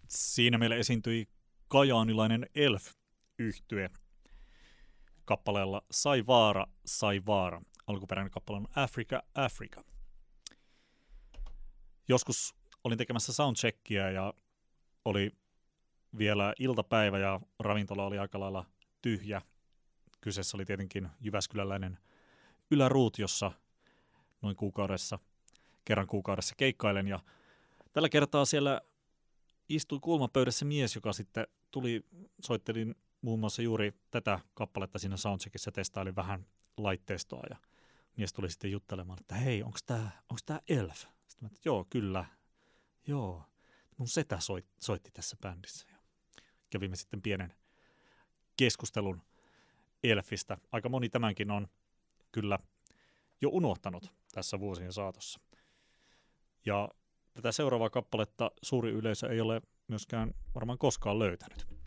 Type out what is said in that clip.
Siinä meille esiintyi kajaanilainen Elf-yhtye kappaleella Sai Vaara, Sai Vaara. Alkuperäinen kappale on Africa, Africa. Joskus olin tekemässä soundcheckia ja oli vielä iltapäivä ja ravintola oli aika lailla tyhjä. Kyseessä oli tietenkin jyväskyläläinen Yläruut, jossa noin kerran kuukaudessa keikkailen. Ja tällä kertaa siellä istui kulmapöydässä mies, joka sitten soittelin muun muassa juuri tätä kappaletta siinä soundcheckissa, testailin vähän laitteistoa ja mies tuli sitten juttelemaan, että hei, onko tää Elf? Sitten mä, että joo, kyllä, joo, mun setä soitti tässä bändissä. Ja kävimme sitten pienen keskustelun Elfistä. Aika moni tämänkin on kyllä jo unohtanut tässä vuosien saatossa. Ja tätä seuraavaa kappaletta suuri yleisö ei ole myöskään varmaan koskaan löytänyt.